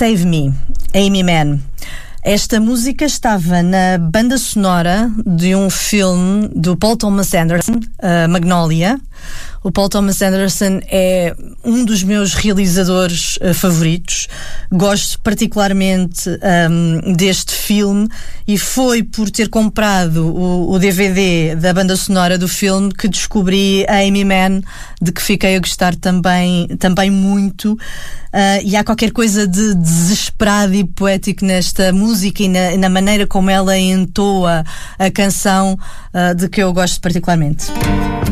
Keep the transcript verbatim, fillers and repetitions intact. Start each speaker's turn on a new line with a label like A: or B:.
A: Save Me, Amy Mann. Esta música estava na banda sonora de um filme do Paul Thomas Anderson, uh, Magnolia. O Paul Thomas Anderson é um dos meus realizadores uh, favoritos. Gosto particularmente um, deste filme e foi por ter comprado o, o D V D da banda sonora do filme que descobri a Amy Mann, de que fiquei a gostar também, também muito. Uh, e há qualquer coisa de desesperado e poético nesta música e na, na maneira como ela entoa a canção, uh, de que eu gosto particularmente.